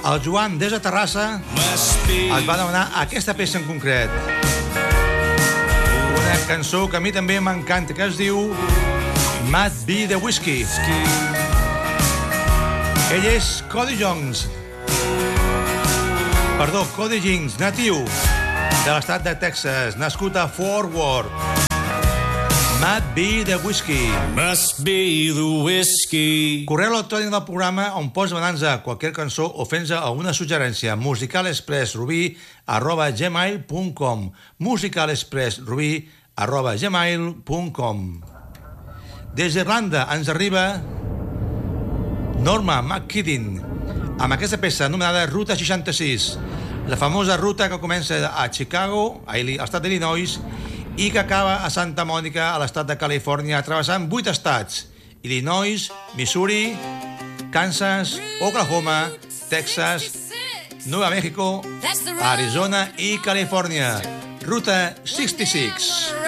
El Joan, des de Terrassa, es va demanar aquesta peça en concret. Una cançó que a mi també m'encanta, que es diu Must Be the Whiskey. Ell és Cody Jinks, natiu de l'estat de Texas, nascut a Fort Worth. Must Be the Whiskey. Must be the whiskey. Correu electrònic del programa on pots demanar-nos qualsevol cançó o fer-nos alguna suggerència. musicalexpressrubí@gmail.com musicalexpressrubí@gmail.com. Des d'Irlanda ens arriba Norma McKiddin amb aquesta peça anomenada Ruta 66, la famosa ruta que comença a Chicago, a l'estat d'Illinois, i que acaba a Santa Mònica, a l'estat de Califòrnia, travessant 8 estats: Illinois, Missouri, Kansas, Oklahoma, Texas, Nueva México, Arizona i Califòrnia. Ruta 66.